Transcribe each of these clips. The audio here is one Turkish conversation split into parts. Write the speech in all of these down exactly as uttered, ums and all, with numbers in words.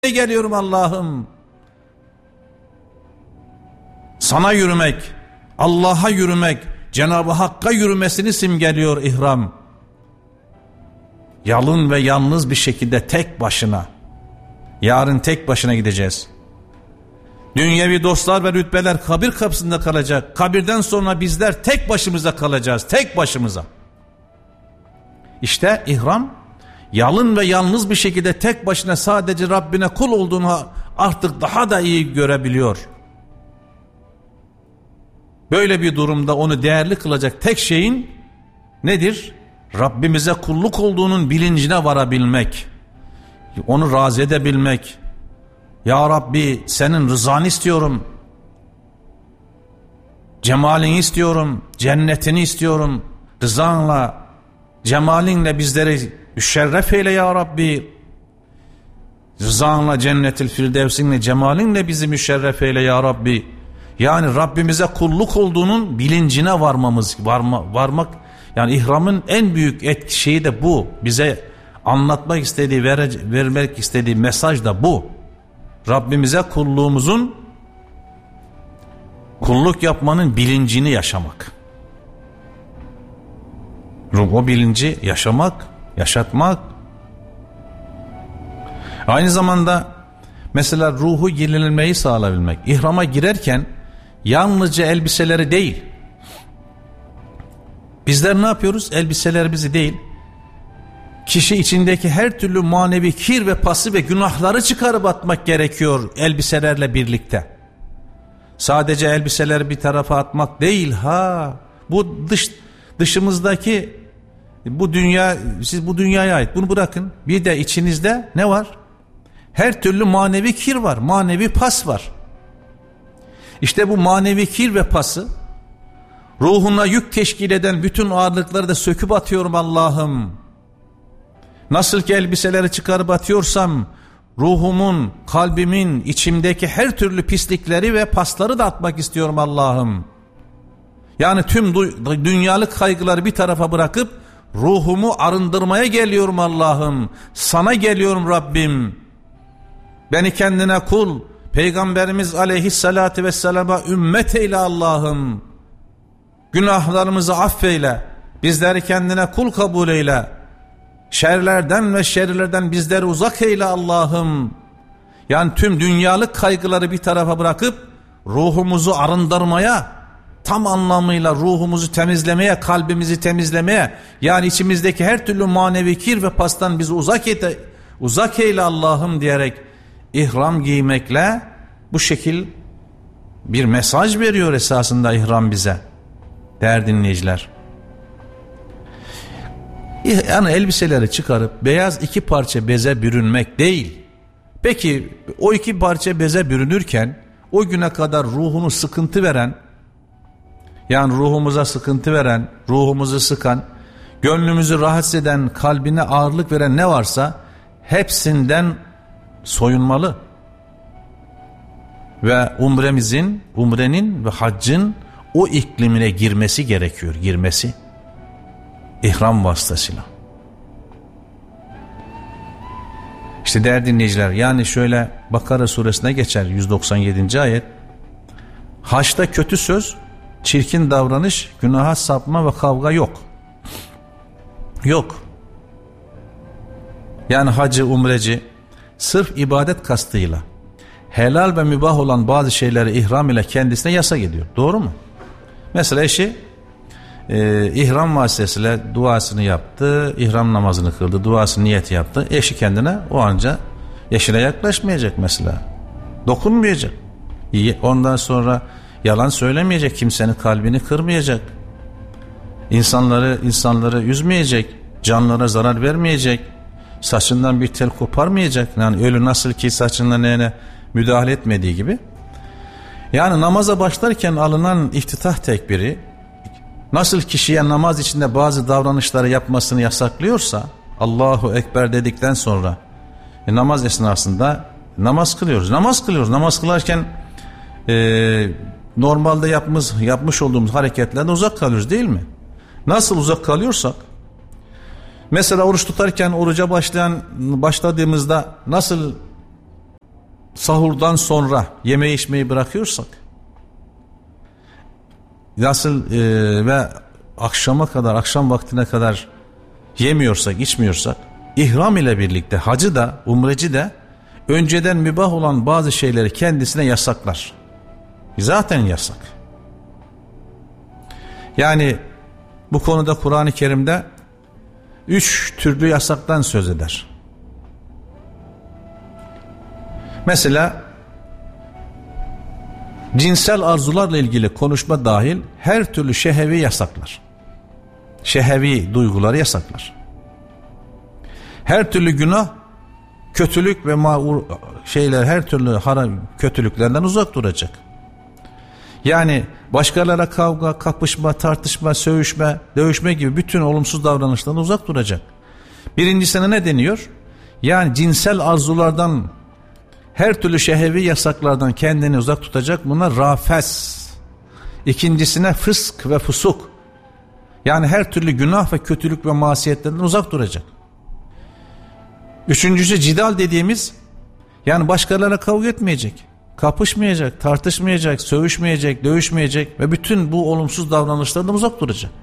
geliyorum Allah'ım. Sana yürümek, Allah'a yürümek, Cenab-ı Hakk'a yürümesini simgeliyor ihram. Yalın ve yalnız bir şekilde tek başına. Yarın tek başına gideceğiz. Dünyevi dostlar ve rütbeler kabir kapısında kalacak. Kabirden sonra bizler tek başımıza kalacağız. Tek başımıza. İşte ihram, yalın ve yalnız bir şekilde tek başına sadece Rabbine kul olduğunu artık daha da iyi görebiliyor. Böyle bir durumda onu değerli kılacak tek şeyin nedir? Rabbimize kulluk olduğunun bilincine varabilmek. Onu razı edebilmek. Ya Rabbi, senin rızanı istiyorum. Cemalini istiyorum. Cennetini istiyorum. Rızanla, cemalinle bizleri müşerref eyle ya Rabbi. Rızanla, cennetil firdevsinle, cemalinle bizi müşerref eyle ya Rabbi. Yani Rabbimize kulluk olduğunun bilincine varmamız, varma, varmak, yani ihramın en büyük etki şeyi de bu. Bize anlatmak istediği, vere, vermek istediği mesaj da bu. Rabbimize kulluğumuzun, kulluk yapmanın bilincini yaşamak. O bilinci yaşamak, yaşatmak. Aynı zamanda mesela ruhu yenilenmeyi sağlayabilmek. İhrama girerken yalnızca elbiseleri değil. Bizler ne yapıyoruz? Elbiselerimizi değil, kişi içindeki her türlü manevi kir ve pası ve günahları çıkarıp atmak gerekiyor elbiselerle birlikte. Sadece elbiseleri bir tarafa atmak değil ha. Bu dış dışımızdaki bu dünya, siz bu dünyaya ait. Bunu bırakın. Bir de içinizde ne var? Her türlü manevi kir var, manevi pas var. İşte bu manevi kir ve pası ruhuna yük teşkil eden bütün ağırlıkları da söküp atıyorum Allah'ım. Nasıl ki elbiseleri çıkarıp atıyorsam ruhumun, kalbimin, içimdeki her türlü pislikleri ve pasları da atmak istiyorum Allah'ım. Yani tüm dünyalık kaygıları bir tarafa bırakıp ruhumu arındırmaya geliyorum Allah'ım. Sana geliyorum Rabbim. Beni kendine kul, Peygamberimiz aleyhissalatü vesselama ümmet eyle Allah'ım. Günahlarımızı affeyle. Bizleri kendine kul kabul eyle. Şerlerden ve şerlerden bizleri uzak eyle Allah'ım. Yani tüm dünyalık kaygıları bir tarafa bırakıp ruhumuzu arındırmaya, tam anlamıyla ruhumuzu temizlemeye, kalbimizi temizlemeye, yani içimizdeki her türlü manevi kir ve pastan bizi uzak et, uzak eyle Allah'ım diyerek ihram giymekle bu şekil bir mesaj veriyor esasında ihram bize. Değerli dinleyiciler. Yani elbiseleri çıkarıp beyaz iki parça beze bürünmek değil. Peki o iki parça beze bürünürken o güne kadar ruhunu sıkıntı veren, yani ruhumuza sıkıntı veren, ruhumuzu sıkan, gönlümüzü rahatsız eden, kalbine ağırlık veren ne varsa hepsinden soyunmalı. Ve umremizin, umrenin ve haccın o iklimine girmesi gerekiyor, girmesi. İhram vasıtasıyla. İşte değerli dinleyiciler, yani şöyle Bakara suresine geçer yüz doksan yedinci ayet. Haçta kötü söz, çirkin davranış, günaha sapma ve kavga yok. Yok. Yani hacı, umreci sırf ibadet kastıyla helal ve mübah olan bazı şeyleri ihram ile kendisine yasak ediyor. Doğru mu? Mesela eşi e, ihram vasıtasıyla duasını yaptı, ihram namazını kıldı, duasını niyeti yaptı. Eşi kendine o anca eşine yaklaşmayacak mesela. Dokunmayacak. Ondan sonra yalan söylemeyecek, kimsenin kalbini kırmayacak. İnsanları insanları üzmeyecek, canlara zarar vermeyecek. Saçından bir tel koparmayacak. Yani ölü nasıl ki saçından neyine müdahale etmediği gibi. Yani namaza başlarken alınan iftitah tekbiri nasıl kişiye namaz içinde bazı davranışları yapmasını yasaklıyorsa, Allahu Ekber dedikten sonra e, namaz esnasında namaz kılıyoruz. Namaz kılıyoruz. Namaz kılarken e, normalde yapmış, yapmış olduğumuz hareketlerden uzak kalıyoruz değil mi? Nasıl uzak kalıyorsak, mesela oruç tutarken oruca başlayan başladığımızda nasıl sahurdan sonra yeme içmeyi bırakıyorsak, nasıl e, ve akşama kadar, akşam vaktine kadar yemiyorsak, içmiyorsak, ihram ile birlikte hacı da, umreci de önceden mübah olan bazı şeyleri kendisine yasaklar. Zaten yasak. Yani bu konuda Kur'an-ı Kerim'de üç türlü yasaktan söz eder. Mesela cinsel arzularla ilgili konuşma dahil her türlü şehevi yasaklar. Şehevi duyguları yasaklar. Her türlü günah, kötülük ve mağur şeyler, her türlü haram kötülüklerden uzak duracak. Yani başkalarına kavga, kapışma, tartışma, sövüşme, dövüşme gibi bütün olumsuz davranışlardan uzak duracak. Birincisine ne deniyor? Yani cinsel arzulardan, her türlü şehevi yasaklardan kendini uzak tutacak. Buna rafes. İkincisine fısk ve fusuk. Yani her türlü günah ve kötülük ve masiyetlerden uzak duracak. Üçüncüsü cidal dediğimiz, yani başkalarına kavga etmeyecek, kapışmayacak, tartışmayacak, sövüşmeyecek, dövüşmeyecek ve bütün bu olumsuz davranışlardan uzak duracak.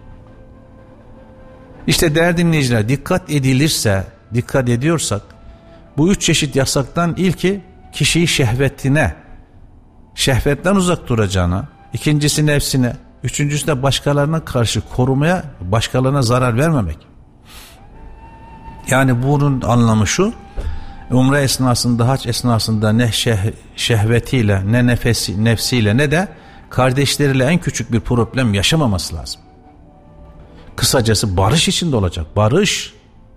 İşte değerli dinleyiciler, dikkat edilirse, dikkat ediyorsak, bu üç çeşit yasaktan ilki kişiyi şehvetine, şehvetten uzak duracağına, ikincisi nefsine, üçüncüsü de başkalarına karşı korumaya, başkalarına zarar vermemek. Yani bunun anlamı şu: umre esnasında, hac esnasında ne şeh, şehvetiyle, ne nefesi, nefsiyle, ne de kardeşleriyle en küçük bir problem yaşamaması lazım. Kısacası barış içinde olacak. Barış.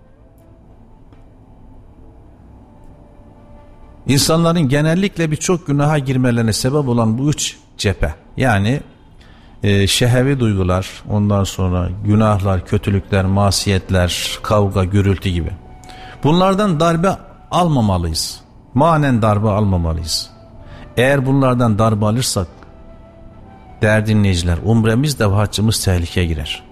İnsanların genellikle birçok günaha girmelerine sebep olan bu üç cephe, yani e, şehevi duygular, ondan sonra günahlar, kötülükler, masiyetler, kavga, gürültü gibi. Bunlardan darbe almamalıyız. Manen darbe almamalıyız. Eğer bunlardan darbe alırsak, değerli dinleyiciler, umremiz de haccımız tehlikeye girer.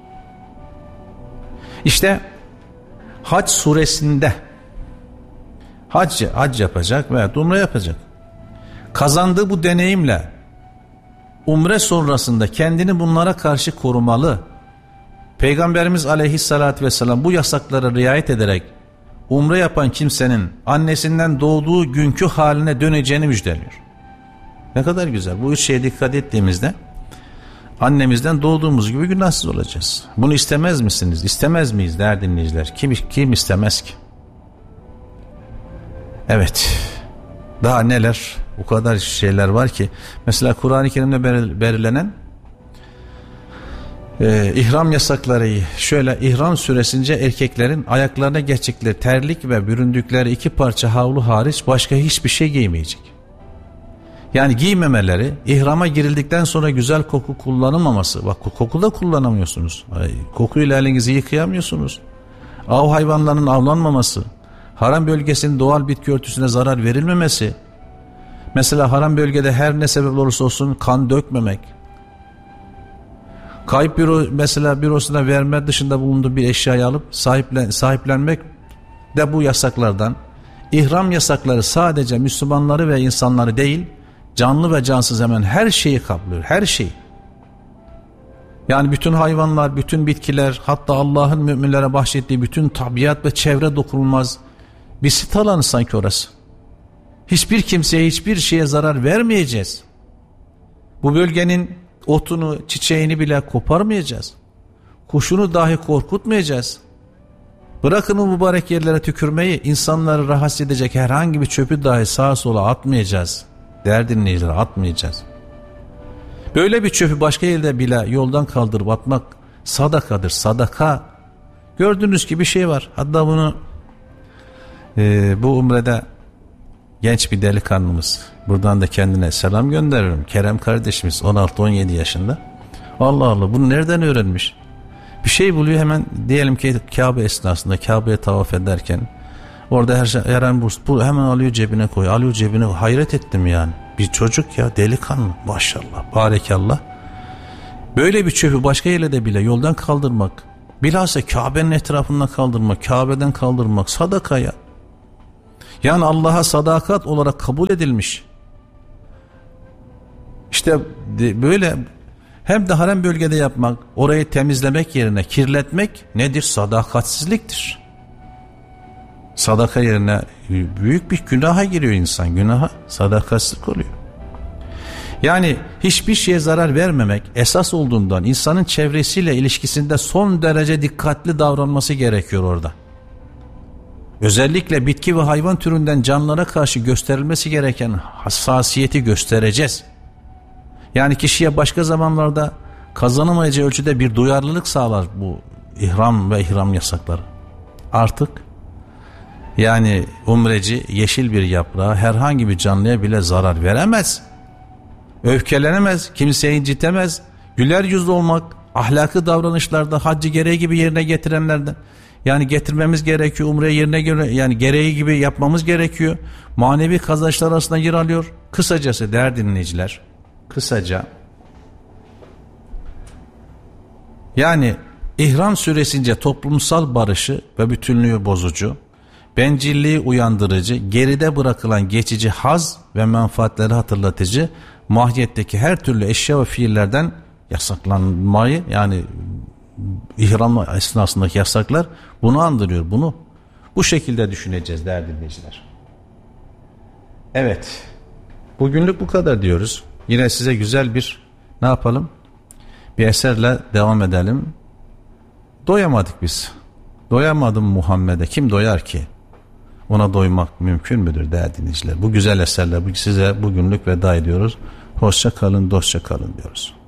İşte Hac suresinde hac, hac yapacak veya umre yapacak. Kazandığı bu deneyimle umre sonrasında kendini bunlara karşı korumalı. Peygamberimiz aleyhissalatü vesselam bu yasaklara riayet ederek umre yapan kimsenin annesinden doğduğu günkü haline döneceğini müjdeliyor. Ne kadar güzel. Bu üç şeye dikkat ettiğimizde annemizden doğduğumuz gibi günahsız olacağız. Bunu istemez misiniz? İstemez miyiz değerli dinleyiciler? Kim, kim istemez ki? Evet. Daha neler? O kadar şeyler var ki. Mesela Kur'an-ı Kerim'de belirlenen e, ihram yasakları, şöyle: ihram süresince erkeklerin ayaklarına geçtikleri terlik ve büründükleri iki parça havlu hariç başka hiçbir şey giymeyecek. Yani giymemeleri, ihrama girildikten sonra güzel koku kullanılmaması. Bak, koku da kullanamıyorsunuz. Ay, kokuyla elinizi yıkayamıyorsunuz. Av hayvanlarının avlanmaması, haram bölgesinin doğal bitki örtüsüne zarar verilmemesi. Mesela haram bölgede her ne sebep olursa olsun kan dökmemek. Kayıp büro, mesela bürosuna verme dışında bulunduğu bir eşyayı alıp sahiplen, sahiplenmek de bu yasaklardan. İhram yasakları sadece Müslümanları ve insanları değil, canlı ve cansız hemen her şeyi kaplıyor. Her şeyi. Yani bütün hayvanlar, bütün bitkiler, hatta Allah'ın müminlere bahşettiği bütün tabiat ve çevre dokunulmaz bir sit alanı sanki orası. Hiçbir kimseye, hiçbir şeye zarar vermeyeceğiz. Bu bölgenin otunu, çiçeğini bile koparmayacağız. Kuşunu dahi korkutmayacağız. Bırakın o mübarek yerlere tükürmeyi, insanları rahatsız edecek herhangi bir çöpü dahi sağa sola atmayacağız. Değerli dinleyiciler, atmayacağız. Böyle bir çöpü başka yerde bile yoldan kaldırıp atmak sadakadır, sadaka. Gördüğünüz gibi bir şey var. Hatta bunu e, bu umrede genç bir delikanlımız, buradan da kendine selam gönderiyorum, Kerem kardeşimiz, on altı on yedi yaşında. Allah Allah, bunu nereden öğrenmiş? Bir şey buluyor hemen, diyelim ki Kabe esnasında, Kabe'ye tavaf ederken orada her şey, her an bu hemen alıyor cebine koyuyor, alıyor cebine. Hayret ettim yani. Bir çocuk ya, delikanlı, maşallah, barekallah. Böyle bir çöpü başka yerde bile yoldan kaldırmak, bilhassa Kabe'nin etrafından kaldırmak, Kabe'den kaldırmak sadaka ya. Yani Allah'a sadakat olarak kabul edilmiş. İşte böyle hem de harem bölgede yapmak, orayı temizlemek yerine kirletmek nedir? Sadakatsizliktir. Sadaka yerine büyük bir günaha giriyor insan. Günaha sadakatsizlik oluyor. Yani hiçbir şeye zarar vermemek esas olduğundan insanın çevresiyle ilişkisinde son derece dikkatli davranması gerekiyor orada. Özellikle bitki ve hayvan türünden canlılara karşı gösterilmesi gereken hassasiyeti göstereceğiz. Yani kişiye başka zamanlarda kazanamayacağı ölçüde bir duyarlılık sağlar bu ihram ve ihram yasakları. Artık yani umreci yeşil bir yaprağa herhangi bir canlıya bile zarar veremez. Öfkelenemez, kimseyi incitemez, güler yüzlü olmak, ahlakı davranışlarda haccı gereği gibi yerine getirenlerden. Yani getirmemiz gerekiyor, umreyi yerine göre yani gereği gibi yapmamız gerekiyor. Manevi kazançlar arasında yer alıyor. Kısacası değerli dinleyiciler, kısaca yani ihram süresince toplumsal barışı ve bütünlüğü bozucu, bencilliği uyandırıcı, geride bırakılan geçici haz ve menfaatleri hatırlatıcı mahiyetteki her türlü eşya ve fiillerden yasaklanmayı, yani ihram esnasındaki yasaklar bunu andırıyor. Bunu bu şekilde düşüneceğiz değerli dinleyiciler. Evet, bugünlük bu kadar diyoruz. Yine size güzel bir ne yapalım? Bir eserle devam edelim. Doyamadık biz. Doyamadım Muhammed'e. Kim doyar ki? Ona doymak mümkün müdür değerli dinleyiciler? Bu güzel eserle size bugünlük veda ediyoruz. Hoşça kalın, dostça kalın diyoruz.